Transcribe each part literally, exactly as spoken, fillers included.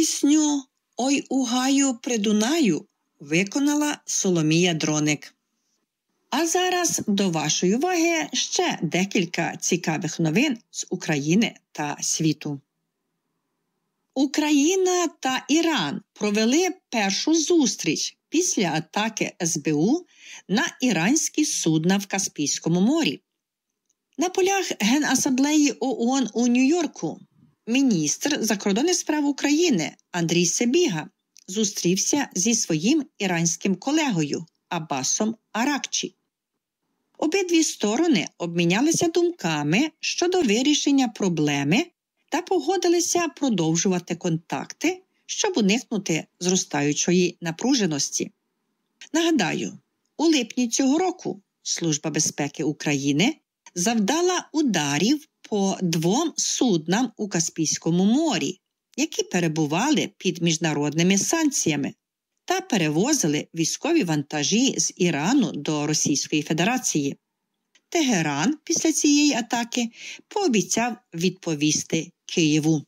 Пісню «Ой у гаю при Дунаю» виконала Соломія Дроник. А зараз до вашої уваги ще декілька цікавих новин з України та світу. Україна та Іран провели першу зустріч після атаки ес бе у на іранські судна в Каспійському морі. На полях Генасамблеї о о ен у Нью-Йорку міністр закордонних справ України Андрій Сибіга зустрівся зі своїм іранським колегою Аббасом Аракчі. Обидві сторони обмінялися думками щодо вирішення проблеми та погодилися продовжувати контакти, щоб уникнути зростаючої напруженості. Нагадаю, у липні цього року Служба безпеки України завдала ударів по двом суднам у Каспійському морі, які перебували під міжнародними санкціями та перевозили військові вантажі з Ірану до Російської Федерації. Тегеран після цієї атаки пообіцяв відповісти Києву.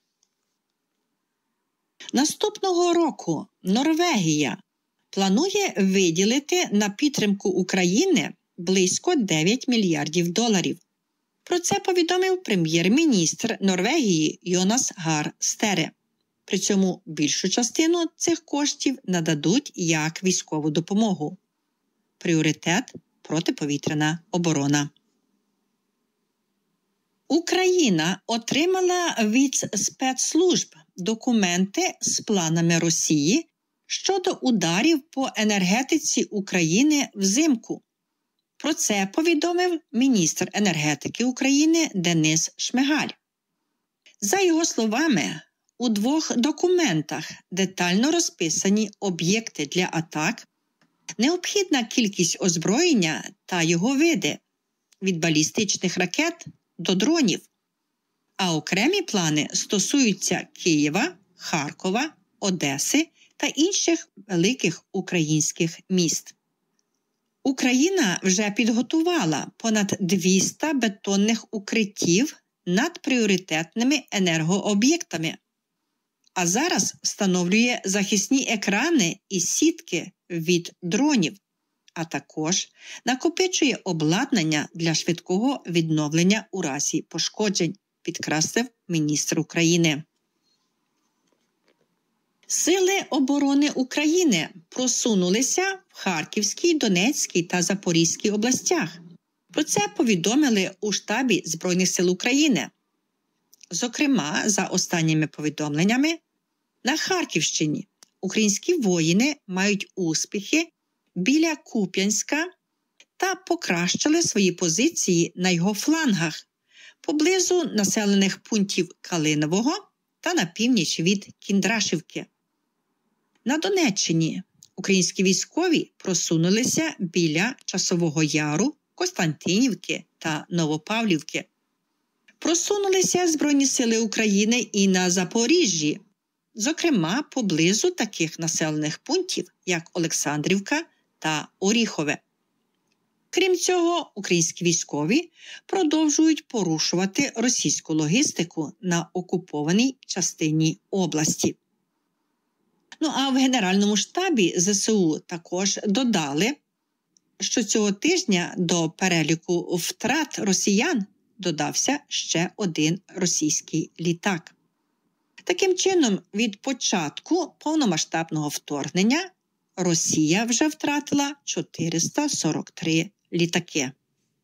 Наступного року Норвегія планує виділити на підтримку України близько дев'ять мільярдів доларів. Про це повідомив прем'єр-міністр Норвегії Йонас Гар Стере. При цьому більшу частину цих коштів нададуть як військову допомогу. Пріоритет – протиповітряна оборона. Україна отримала від спецслужб документи з планами Росії щодо ударів по енергетиці України взимку. Про це повідомив міністр енергетики України Денис Шмигаль. За його словами, у двох документах детально розписані об'єкти для атак, необхідна кількість озброєння та його види – від балістичних ракет до дронів. А окремі плани стосуються Києва, Харкова, Одеси та інших великих українських міст. Україна вже підготувала понад двісті бетонних укриттів над пріоритетними енергооб'єктами, а зараз встановлює захисні екрани і сітки від дронів, а також накопичує обладнання для швидкого відновлення у разі пошкоджень, підкреслив міністр України. Сили оборони України просунулися в Харківській, Донецькій та Запорізькій областях. Про це повідомили у штабі Збройних сил України. Зокрема, за останніми повідомленнями, на Харківщині українські воїни мають успіхи біля Куп'янська та покращили свої позиції на його флангах, поблизу населених пунктів Калинового та на північ від Кіндрашівки. На Донеччині українські військові просунулися біля Часового Яру, Костянтинівки та Новопавлівки. Просунулися Збройні сили України і на Запоріжжі, зокрема поблизу таких населених пунктів, як Олександрівка та Оріхове. Крім цього, українські військові продовжують порушувати російську логістику на окупованій частині області. Ну а в Генеральному штабі зе се у також додали, що цього тижня до переліку втрат росіян додався ще один російський літак. Таким чином, від початку повномасштабного вторгнення Росія вже втратила чотириста сорок три літаки.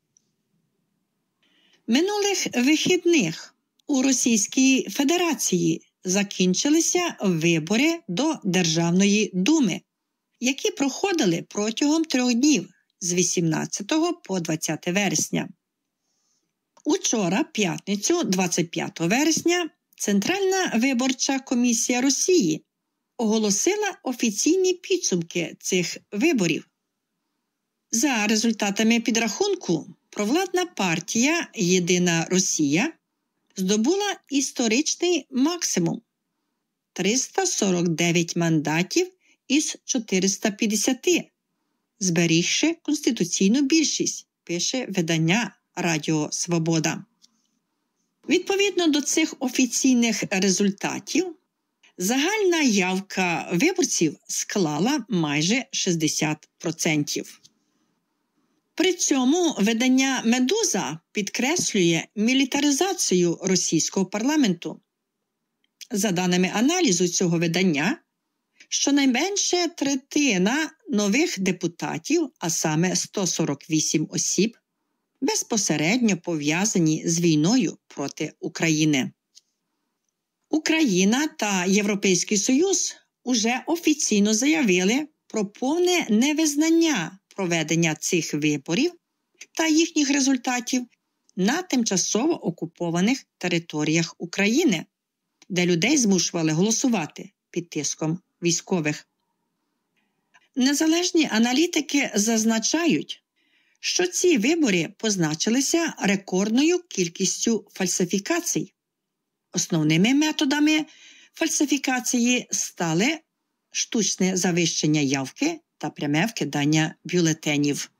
Минулих вихідних у Російській Федерації закінчилися вибори до Державної думи, які проходили протягом трьох днів з вісімнадцятого по двадцяте вересня. Учора, п'ятницю, двадцять п'ятого вересня, Центральна виборча комісія Росії оголосила офіційні підсумки цих виборів. За результатами підрахунку, провладна партія «Єдина Росія» здобула історичний максимум – триста сорок дев'ять мандатів із чотириста п'ятдесят, зберігши конституційну більшість, пише видання Радіо Свобода. Відповідно до цих офіційних результатів, Загальна явка виборців склала майже шістдесят відсотків. При цьому видання «Медуза» підкреслює мілітаризацію російського парламенту. За даними аналізу цього видання, щонайменше третина нових депутатів, а саме сто сорок вісім осіб, безпосередньо пов'язані з війною проти України. Україна та Європейський Союз уже офіційно заявили про повне невизнання проведення цих виборів та їхніх результатів на тимчасово окупованих територіях України, де людей змушували голосувати під тиском військових. Незалежні аналітики зазначають, що ці вибори позначилися рекордною кількістю фальсифікацій. Основними методами фальсифікації стали штучне завищення явки та пряме вкидання бюлетенів.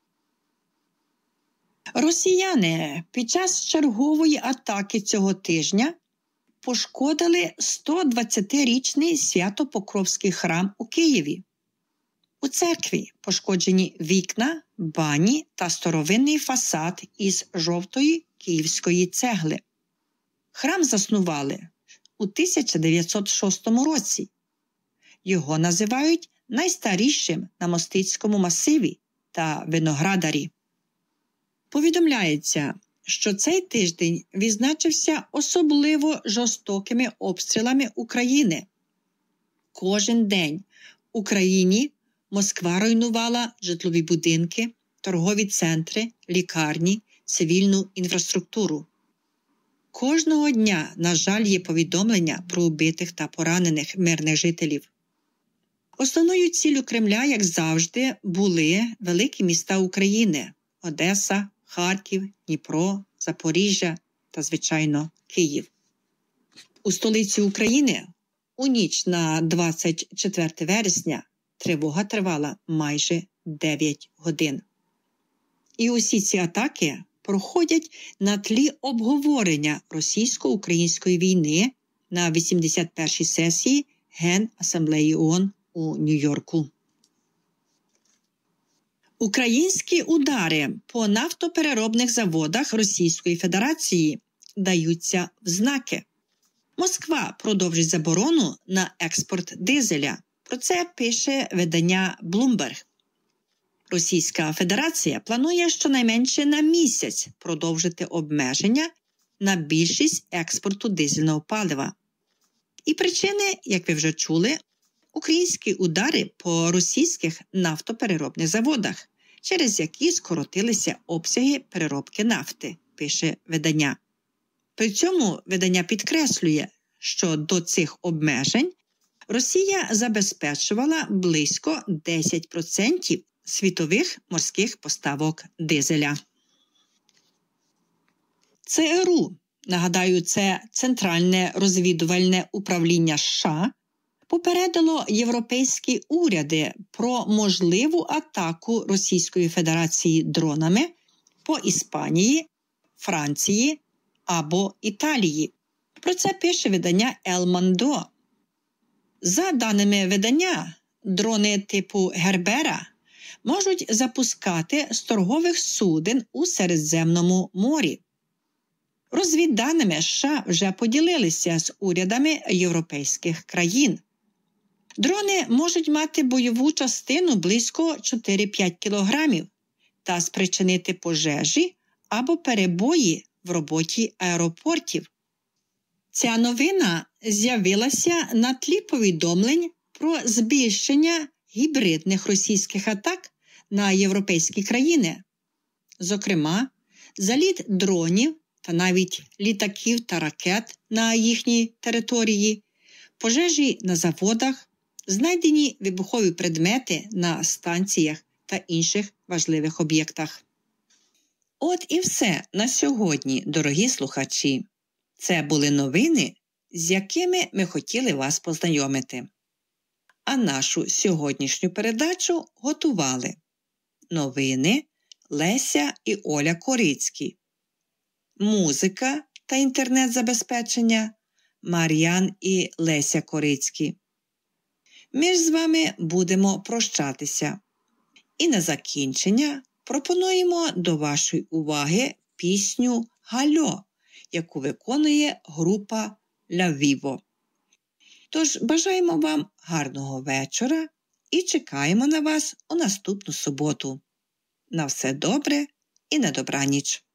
Росіяни під час чергової атаки цього тижня пошкодили сто двадцятирічний Свято-Покровський храм у Києві. У церкві пошкоджені вікна, бані та старовинний фасад із жовтої київської цегли. Храм заснували у тисяча дев'ятсот шостому році. Його називають найстарішим на Мостицькому масиві та Виноградарі. Повідомляється, що цей тиждень відзначився особливо жорстокими обстрілами України. Кожен день в Україні Москва руйнувала житлові будинки, торгові центри, лікарні, цивільну інфраструктуру. Кожного дня, на жаль, є повідомлення про убитих та поранених мирних жителів. Основною ціллю Кремля, як завжди, були великі міста України – Одеса, Харків, Дніпро, Запоріжжя та, звичайно, Київ. У столиці України у ніч на двадцять четверте вересня тривога тривала майже дев'ять годин. І усі ці атаки проходять на тлі обговорення російсько-української війни на вісімдесят першій сесії Генасамблеї ООН у Нью-Йорку. Українські удари по нафтопереробних заводах Російської Федерації даються в знаки. Москва продовжить заборону на експорт дизеля. Про це пише видання Bloomberg. Російська Федерація планує щонайменше на місяць продовжити обмеження на більшість експорту дизельного палива. І причини, як ви вже чули, українські удари по російських нафтопереробних заводах, через які скоротилися обсяги переробки нафти, пише видання. При цьому видання підкреслює, що до цих обмежень Росія забезпечувала близько десять відсотків світових морських поставок дизеля. ЦРУ, нагадаю, це Центральне розвідувальне управління США, попередило європейські уряди про можливу атаку Російської Федерації дронами по Іспанії, Франції або Італії. Про це пише видання El Mundo. За даними видання, дрони типу Гербера можуть запускати з торгових суден у Середземному морі. Розвідданими США вже поділилися з урядами європейських країн. Дрони можуть мати бойову частину близько чотири-п'ять кілограмів та спричинити пожежі або перебої в роботі аеропортів. Ця новина з'явилася на тлі повідомлень про збільшення гібридних російських атак на європейські країни. Зокрема, заліт дронів та навіть літаків та ракет на їхній території, пожежі на заводах, знайдені вибухові предмети на станціях та інших важливих об'єктах. От і все на сьогодні, дорогі слухачі. Це були новини, з якими ми хотіли вас познайомити. А нашу сьогоднішню передачу готували новини Леся і Оля Корицькі, музика та інтернет-забезпечення Мар'ян і Леся Корицькі. Ми ж з вами будемо прощатися. І на закінчення пропонуємо до вашої уваги пісню «Гальо», яку виконує група «Ля Віво». Тож бажаємо вам гарного вечора і чекаємо на вас у наступну суботу. На все добре і на добраніч.